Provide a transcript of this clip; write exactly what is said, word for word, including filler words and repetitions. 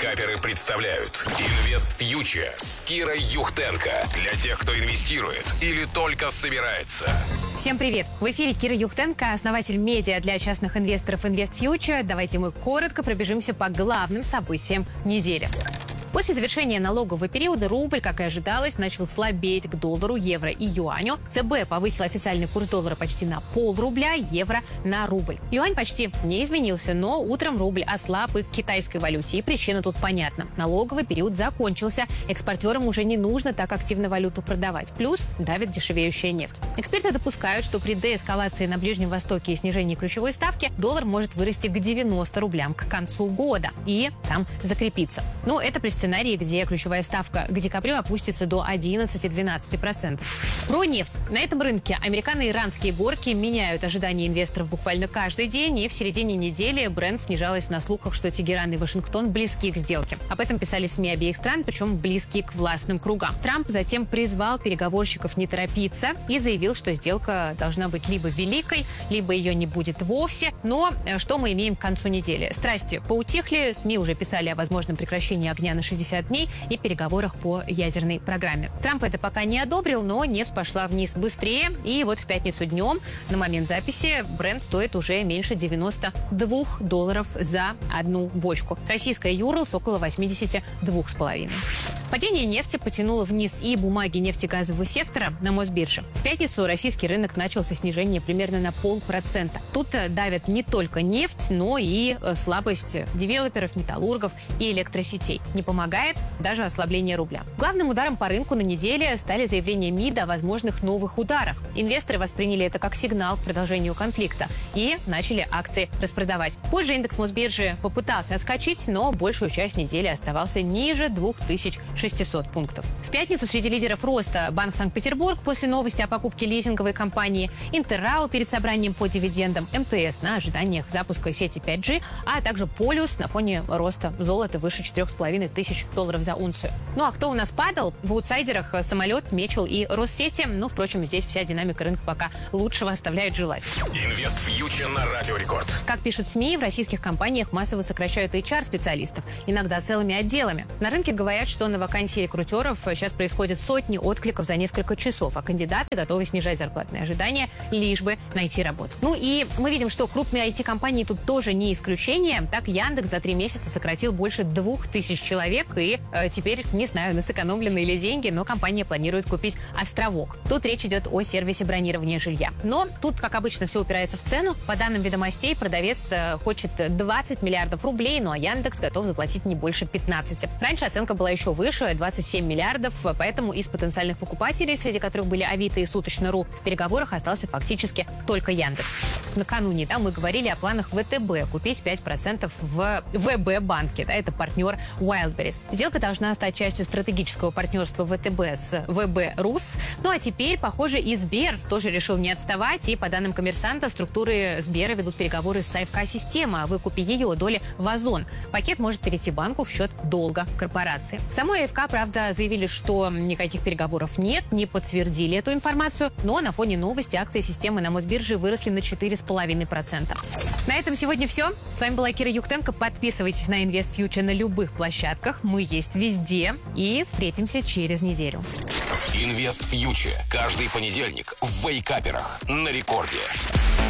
Вейкаперы представляют Инвест Фьючер с Кирой Юхтенко. Для тех, кто инвестирует или только собирается. Всем привет! В эфире Кира Юхтенко, основатель медиа для частных инвесторов Инвест Фьючер. Давайте мы коротко пробежимся по главным событиям недели. После завершения налогового периода рубль, как и ожидалось, начал слабеть к доллару, евро и юаню. ЦБ повысил официальный курс доллара почти на полрубля, евро на рубль. Юань почти не изменился, но утром рубль ослаб и к китайской валюте. И причина тут понятна. Налоговый период закончился. Экспортерам уже не нужно так активно валюту продавать. Плюс давит дешевеющая нефть. Эксперты допускают, что при деэскалации на Ближнем Востоке и снижении ключевой ставки доллар может вырасти к девяноста рублям к концу года и там закрепиться. Но это при сценарии, где ключевая ставка к декабрю опустится до одиннадцати-двенадцати процентов. Про нефть. На этом рынке американо-иранские горки меняют ожидания инвесторов буквально каждый день, и в середине недели Brent снижалась на слухах, что Тегеран и Вашингтон близки к сделке. Об этом писали СМИ обеих стран, причем близки к властным кругам. Трамп затем призвал переговорщиков не торопиться и заявил, что сделка должна быть либо великой, либо ее не будет вовсе. Но что мы имеем к концу недели? Страсти поутихли, СМИ уже писали о возможном прекращении огня на шестьдесят дней и переговорах по ядерной программе. Трамп это пока не одобрил, но нефть пошла вниз быстрее. И вот в пятницу днем, на момент записи, Brent стоит уже меньше девяноста двух долларов за одну бочку. Российская Юрлс около восьмидесяти двух с половиной. Падение нефти потянуло вниз и бумаги нефтегазового сектора на Мосбирже. В пятницу российский рынок начал со снижения примерно на полпроцента. Тут давят не только нефть, но и слабость девелоперов, металлургов и электросетей. Не помогает даже ослабление рубля. Главным ударом по рынку на неделе стали заявления МИД о возможных новых ударах. Инвесторы восприняли это как сигнал к продолжению конфликта и начали акции распродавать. Позже индекс Мосбиржи попытался отскочить, но большую часть недели оставался ниже двух тысяч шестисот пунктов. В пятницу среди лидеров роста Банк Санкт-Петербург после новости о покупке лизинговой компании, Интеррау перед собранием по дивидендам, МТС на ожиданиях запуска сети пять джи, а также Полюс на фоне роста золота выше четырёх с половиной тысяч долларов за унцию. Ну а кто у нас падал? В аутсайдерах Самолет, Мечел и Россети. Ну, впрочем, здесь вся динамика рынка пока лучшего оставляет желать. Инвест Фьючер на Радио Рекорд. Как пишут СМИ, в российских компаниях массово сокращают эйч ар-специалистов, иногда целыми отделами. На рынке говорят, что на вакансии рекрутеров сейчас происходят сотни откликов за несколько часов, а кандидаты готовы снижать зарплатные ожидания, лишь бы найти работу. Ну и мы видим, что крупные ай ти-компании тут тоже не исключение. Так, Яндекс за три месяца сократил больше двух тысяч человек, и э, теперь, не знаю, на сэкономленные ли деньги, но компания планирует купить островок. Тут речь идет о сервисе бронирования жилья. Но тут, как обычно, все упирается в цену. По данным ведомостей, продавец э, хочет двадцать миллиардов рублей, ну а Яндекс готов заплатить не больше пятнадцати. Раньше оценка была еще выше, двадцать семь миллиардов, поэтому из потенциальных покупателей, среди которых были Авито и Суточно.ру, в переговорах остался фактически только Яндекс. Накануне да, мы говорили о планах ВТБ купить пять процентов в ВБ-банке, да, это партнер Wildberries. Сделка должна стать частью стратегического партнерства ВТБ с ВБ-Рус. Ну а теперь, похоже, и Сбер тоже решил не отставать, и по данным Коммерсанта, структуры Сбера ведут переговоры с АФК-системой о выкупе ее доли в Озон. Пакет может перейти банку в счет долга корпорации. Самой АФК, правда, заявили, что никаких переговоров нет, не подтвердили эту информацию, но на фоне новости акции системы на Мосбирже выросли на четыре с половиной процента. На этом сегодня все. С вами была Кира Юхтенко. Подписывайтесь на Инвест Фьючер на любых площадках. Мы есть везде. И встретимся через неделю. Инвест Фьючер. Каждый понедельник в Вейкаперах на Рекорде.